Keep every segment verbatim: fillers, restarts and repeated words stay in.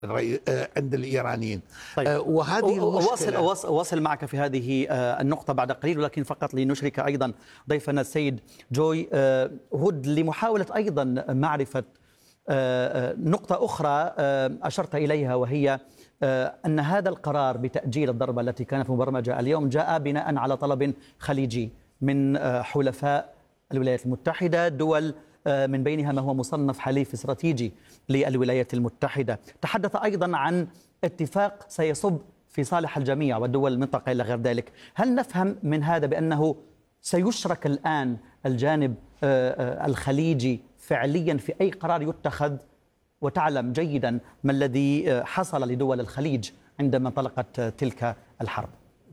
عند الإيرانيين. طيب. وهذه واصل واصل معك في هذه النقطة بعد قليل، ولكن فقط لنشرك أيضا ضيفنا السيد جوي هود لمحاولة أيضا معرفة نقطة أخرى أشرت إليها، وهي أن هذا القرار بتأجيل الضربة التي كانت مبرمجة اليوم جاء بناء على طلب خليجي من حلفاء الولايات المتحدة، دول من بينها ما هو مصنف حليف استراتيجي للولايات المتحدة. تحدث أيضا عن اتفاق سيصب في صالح الجميع ودول المنطقة إلى غير ذلك. هل نفهم من هذا بأنه سيشرك الآن الجانب الخليجي فعليا في أي قرار يتخذ؟ وتعلم جيدا ما الذي حصل لدول الخليج عندما انطلقت تلك الحرب.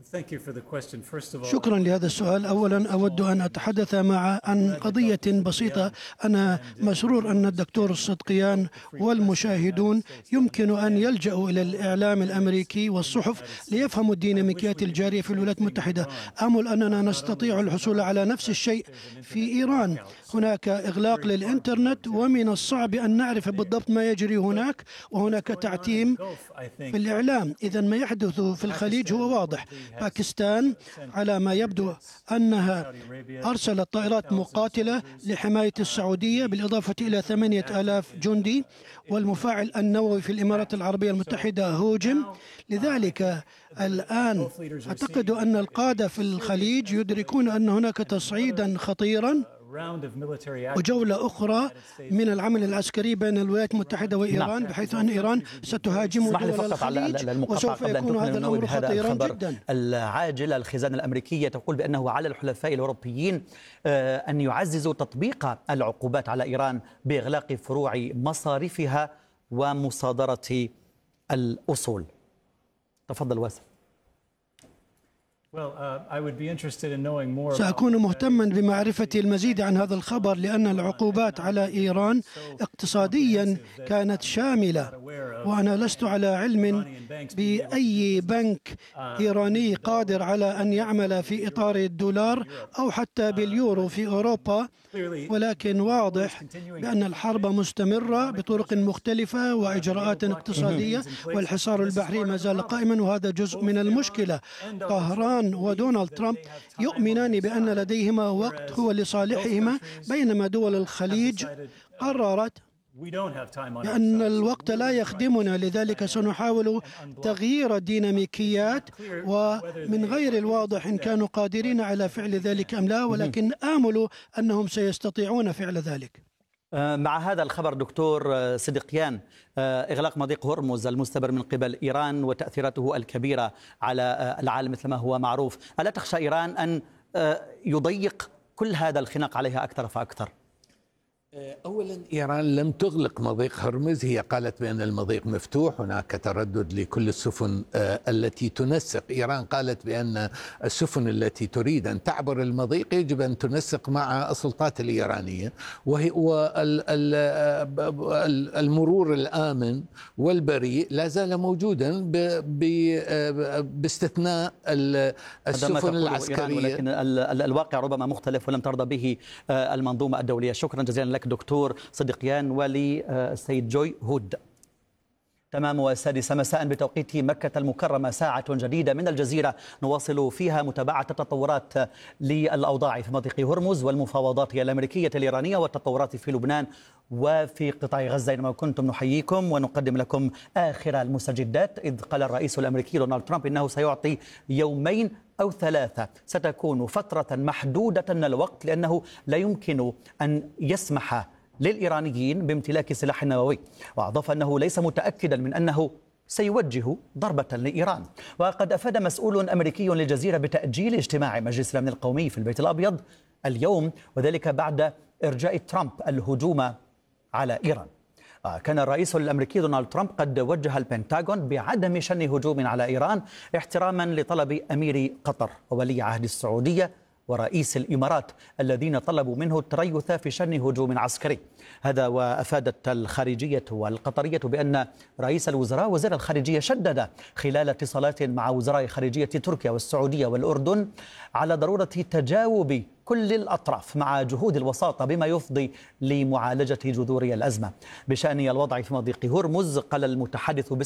شكرا لهذا السؤال. أولا أود أن أتحدث مع عن قضية بسيطة. أنا مسرور أن الدكتور الصدقيان والمشاهدون يمكن أن يلجأوا إلى الإعلام الأمريكي والصحف ليفهموا الديناميكيات الجارية في الولايات المتحدة. آمل أننا نستطيع الحصول على نفس الشيء في إيران. هناك إغلاق للإنترنت، ومن الصعب أن نعرف بالضبط ما يجري هناك، وهناك تعتيم في الإعلام. إذن ما يحدث في الخليج هو واضح. باكستان على ما يبدو أنها أرسلت طائرات مقاتلة لحماية السعودية بالإضافة إلى ثمانية آلاف جندي، والمفاعل النووي في الإمارات العربية المتحدة هوجم. لذلك الآن أعتقد أن القادة في الخليج يدركون أن هناك تصعيدا خطيرا وجولة أخرى من العمل العسكري بين الولايات المتحدة وإيران، بحيث أن إيران ستهاجم دول الخليج، وسوف يكون هذا الأمر خطيرا جدا. العاجل الخزانة الأمريكية تقول بأنه على الحلفاء الأوروبيين أن يعززوا تطبيق العقوبات على إيران بإغلاق فروع مصارفها ومصادرة الأصول. تفضل واسف. سأكون مهتما بمعرفة المزيد عن هذا الخبر، لأن العقوبات على إيران اقتصاديا كانت شاملة، وأنا لست على علم بأي بنك إيراني قادر على أن يعمل في إطار الدولار أو حتى باليورو في أوروبا. ولكن واضح بأن الحرب مستمرة بطرق مختلفة وإجراءات اقتصادية، والحصار البحري ما زال قائما، وهذا جزء من المشكلة. طهران ودونالد ترامب يؤمنان بأن لديهما وقت هو لصالحهما، بينما دول الخليج قررت بأن الوقت لا يخدمنا. لذلك سنحاول تغيير الديناميكيات، ومن غير الواضح إن كانوا قادرين على فعل ذلك أم لا، ولكن آمل أنهم سيستطيعون فعل ذلك. مع هذا الخبر دكتور صدقيان، إغلاق مضيق هرمز المستمر من قبل إيران وتأثيراته الكبيرة على العالم مثل ما هو معروف، ألا تخشى إيران أن يضيق كل هذا الخناق عليها أكثر فأكثر؟ أولا إيران لم تغلق مضيق هرمز، هي قالت بأن المضيق مفتوح، هناك تردد لكل السفن التي تنسق. إيران قالت بأن السفن التي تريد أن تعبر المضيق يجب أن تنسق مع السلطات الإيرانية، وهي والمرور الآمن والبريء لا زال موجودا باستثناء السفن العسكرية، ولكن الواقع ربما مختلف ولم ترضى به المنظومة الدولية. شكرا جزيلا لك دكتور صدقيان، وللسيد جوي هود. تمام والسادسة مساء بتوقيت مكة المكرمة، ساعة جديدة من الجزيرة نواصل فيها متابعة التطورات للأوضاع في مضيق هرمز والمفاوضات الأمريكية الإيرانية والتطورات في لبنان وفي قطاع غزة. إنما كنتم نحييكم ونقدم لكم آخر المستجدات، إذ قال الرئيس الأمريكي دونالد ترامب إنه سيعطي يومين أو ثلاثة، ستكون فترة محدودة من الوقت، لأنه لا يمكن أن يسمح للإيرانيين بامتلاك سلاح نووي. وأضاف أنه ليس متأكدا من أنه سيوجه ضربة لإيران. وقد أفاد مسؤول أمريكي للجزيرة بتأجيل اجتماع مجلس الأمن القومي في البيت الأبيض اليوم، وذلك بعد إرجاء ترامب الهجوم على إيران. كان الرئيس الأمريكي دونالد ترامب قد وجه البنتاغون بعدم شن هجوم على إيران احتراما لطلب أمير قطر وولي عهد السعودية ورئيس الإمارات الذين طلبوا منه التريث في شن هجوم عسكري. هذا وأفادت الخارجية والقطرية بأن رئيس الوزراء وزير الخارجية شدد خلال اتصالات مع وزراء خارجية تركيا والسعودية والأردن على ضرورة تجاوب كل الأطراف مع جهود الوساطة بما يفضي لمعالجة جذور الأزمة. بشأن الوضع في مضيق هرمز، قال المتحدث باسم